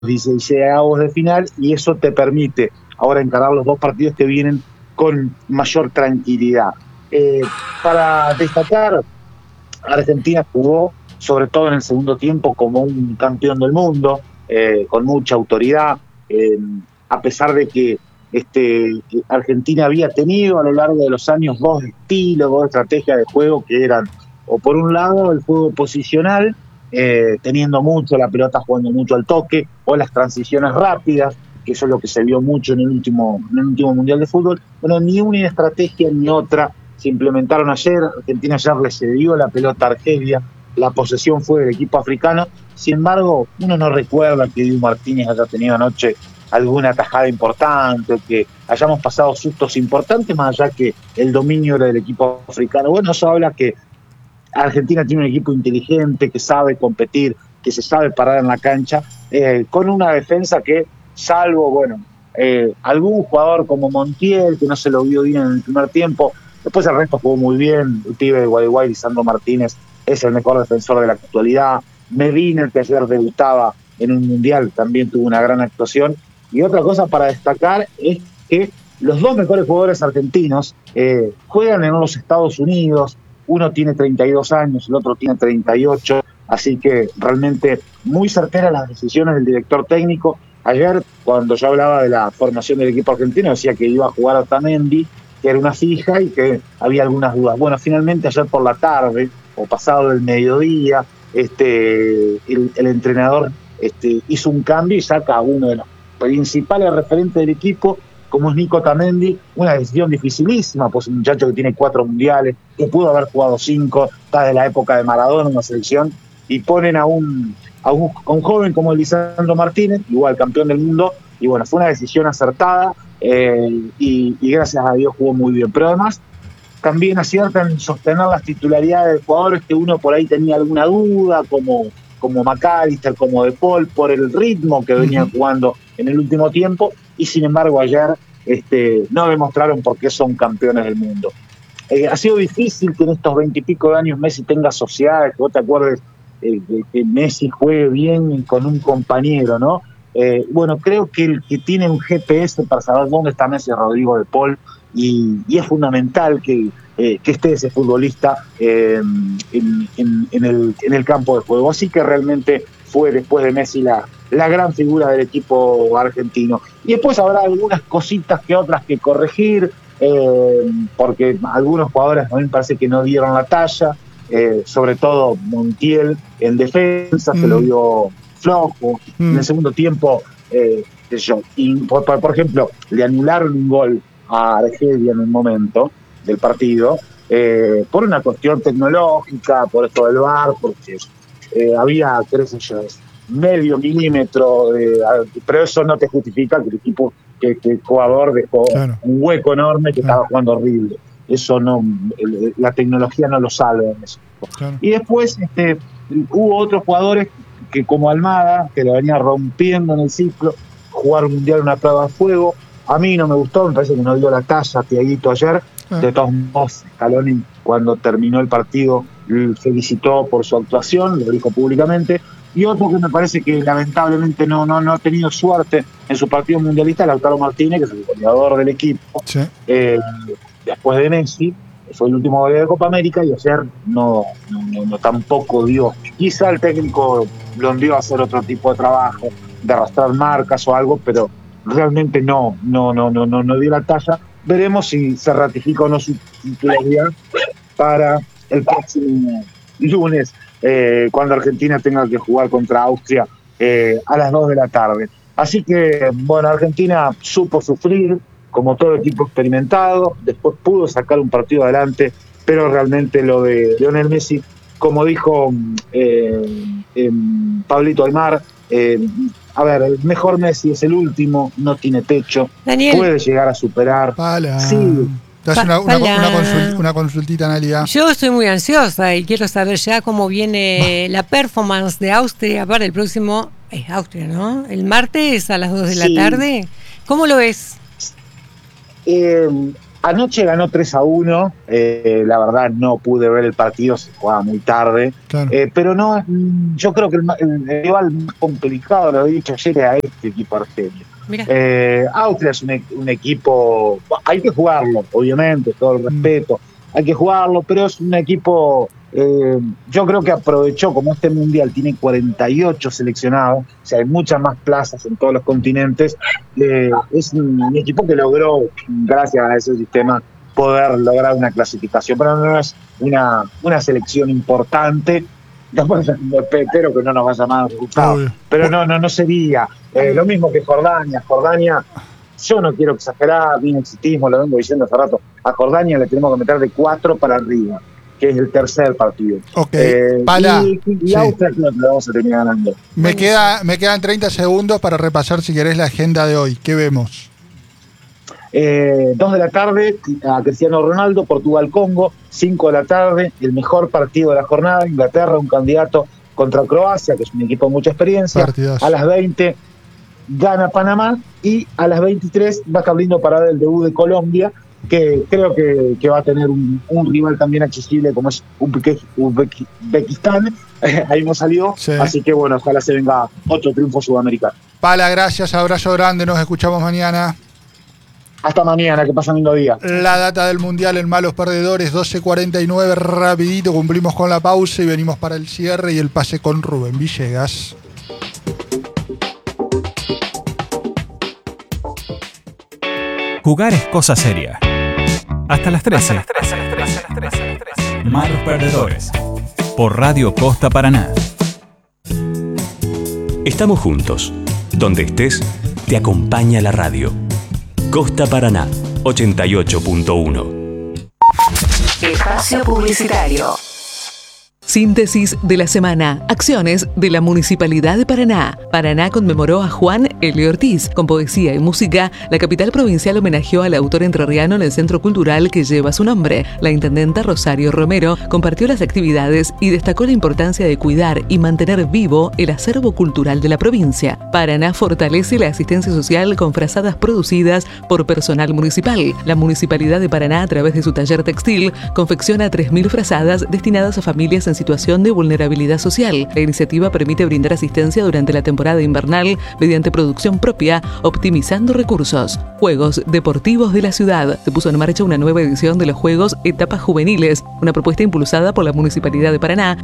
16avos de final, y eso te permite ahora encarar los dos partidos que vienen con mayor tranquilidad. Para destacar, Argentina jugó, sobre todo en el segundo tiempo, como un campeón del mundo, con mucha autoridad, a pesar de que Argentina había tenido a lo largo de los años dos estilos, dos estrategias de juego que eran, o por un lado, el juego posicional, teniendo mucho la pelota, jugando mucho al toque, o las transiciones rápidas, que eso es lo que se vio mucho en el último Mundial de Fútbol. Bueno, ni una estrategia ni otra se implementaron ayer. Argentina ayer le cedió la pelota a Argelia, la posesión fue del equipo africano. Sin embargo, uno no recuerda que Dibu Martínez haya tenido anoche alguna tajada importante, que hayamos pasado sustos importantes, más allá que el dominio era del equipo africano. Bueno, eso habla que Argentina tiene un equipo inteligente, que sabe competir, que se sabe parar en la cancha, con una defensa que, salvo, algún jugador como Montiel, que no se lo vio bien en el primer tiempo, después el resto jugó muy bien. El pibe de Gualeguay, Lisandro Martínez, es el mejor defensor de la actualidad. Medina, el que ayer debutaba en un mundial, también tuvo una gran actuación. Y otra cosa para destacar es que los dos mejores jugadores argentinos juegan en los Estados Unidos. Uno tiene 32 años, el otro tiene 38, así que realmente muy certeras las decisiones del director técnico. Ayer, cuando yo hablaba de la formación del equipo argentino, decía que iba a jugar Otamendi, que era una fija y que había algunas dudas. Bueno, finalmente ayer por la tarde, o pasado el mediodía, el entrenador hizo un cambio y saca a uno de los principales referentes del equipo, como es Nico Otamendi. Una decisión dificilísima, pues un muchacho que tiene 4 mundiales, que pudo haber jugado 5, está de la época de Maradona en una selección, y ponen a un joven como Lisandro Martínez, igual campeón del mundo, y bueno, fue una decisión acertada, y gracias a Dios jugó muy bien. Pero además también acierta en sostener las titularidades de jugadores que uno por ahí tenía alguna duda, como McAllister, como De Paul, por el ritmo que venían jugando en el último tiempo, y sin embargo ayer no demostraron por qué son campeones del mundo. Ha sido difícil que en estos 20 y pico de años Messi tenga sociedades, que vos te acuerdes que Messi juegue bien con un compañero, ¿no? Creo que el que tiene un GPS para saber dónde está Messi es Rodrigo De Paul, y es fundamental que esté ese futbolista en el campo de juego. Así que realmente fue, después de Messi, la gran figura del equipo argentino. Y después habrá algunas cositas que otras que corregir, porque algunos jugadores a mí me parece que no dieron la talla, sobre todo Montiel en defensa, se lo vio flojo. En el segundo tiempo, por ejemplo, le anularon un gol a Argelia en un momento del partido, por una cuestión tecnológica, por esto del VAR, porque había, qué sé yo, medio milímetro, pero eso no te justifica que el equipo, que el jugador dejó un hueco enorme, que estaba jugando horrible. Eso no, la tecnología no lo salva en eso. Y después hubo otros jugadores que, como Almada, que lo venía rompiendo en el ciclo, jugar un mundial, una prueba de fuego. A mí no me gustó, me parece que no dio la talla Thiaguito ayer. De todos modos, Scaloni, cuando terminó el partido, felicitó por su actuación, lo dijo públicamente. Y otro que me parece que lamentablemente no ha tenido suerte en su partido mundialista, Lautaro Martínez, que es el goleador del equipo, después de Messi, fue el último goleador de Copa América, y ayer no tampoco dio. Quizá el técnico lo envió a hacer otro tipo de trabajo, de arrastrar marcas o algo, pero realmente no dio la talla. Veremos si se ratifica o no su titularidad para el próximo lunes, cuando Argentina tenga que jugar contra Austria a las 2 de la tarde. Así que, Argentina supo sufrir, como todo equipo experimentado, después pudo sacar un partido adelante, pero realmente lo de Lionel Messi, como dijo Pablito Aimar, el mejor Messi es el último, no tiene techo, Daniel, puede llegar a superar. Sí. Te hace una consultita, Analia. Yo estoy muy ansiosa y quiero saber ya cómo viene la performance de Austria para el próximo. Es Austria, ¿no? El martes a las 2 de la tarde. ¿Cómo lo ves? Anoche ganó 3-1, la verdad no pude ver el partido, se jugaba muy tarde, Claro. pero no, yo creo que el rival más complicado, lo he dicho ayer, era este equipo argelino. Mira. Austria es un equipo, hay que jugarlo, obviamente, todo el respeto, hay que jugarlo, pero es un equipo, yo creo que aprovechó, como este mundial tiene 48 seleccionados, o sea, hay muchas más plazas en todos los continentes, es un equipo que logró, gracias a ese sistema, poder lograr una clasificación, pero no es una selección importante. Después espero que no nos vaya más resultados, pero no sería lo mismo que Jordania. Jordania, yo no quiero exagerar, ni exitismo, lo vengo diciendo hace rato, a Jordania le tenemos que meter de 4 para arriba, que es el tercer partido. Y Austria creo que lo vamos a terminar ganando. Me quedan 30 segundos para repasar, si querés, la agenda de hoy. ¿Qué vemos? 2 de la tarde, a Cristiano Ronaldo, Portugal-Congo. 5 de la tarde, el mejor partido de la jornada, Inglaterra, un candidato contra Croacia, que es un equipo de mucha experiencia. Partidazo. A las 20 gana Panamá, y a las 23 va abriendo para el debut de Colombia, que creo que va a tener un rival también accesible como es Uzbekistán. Ahí no salió, sí. Así que bueno, ojalá se venga otro triunfo sudamericano. Pala, gracias, abrazo grande, nos escuchamos mañana. Hasta mañana, que pasen lindo día. La data del Mundial en Malos Perdedores, 12:49, rapidito, cumplimos con la pausa y venimos para el cierre y el pase con Rubén Villegas. Jugar es cosa seria. Hasta las 13. Malos Perdedores. Por Radio Costa Paraná. Estamos juntos. Donde estés, te acompaña la radio. Costa Paraná, 88.1. Espacio publicitario. Síntesis de la semana. Acciones de la Municipalidad de Paraná. Paraná conmemoró a Juan L. Ortiz. Con poesía y música, la capital provincial homenajeó al autor entrerriano en el centro cultural que lleva su nombre. La intendenta Rosario Romero compartió las actividades y destacó la importancia de cuidar y mantener vivo el acervo cultural de la provincia. Paraná fortalece la asistencia social con frazadas producidas por personal municipal. La Municipalidad de Paraná, a través de su taller textil, confecciona 3.000 frazadas destinadas a familias en situación de vulnerabilidad social. La iniciativa permite brindar asistencia durante la temporada invernal mediante producción propia, optimizando recursos. Juegos Deportivos de la Ciudad. Se puso en marcha una nueva edición de los Juegos Etapas Juveniles, una propuesta impulsada por la Municipalidad de Paraná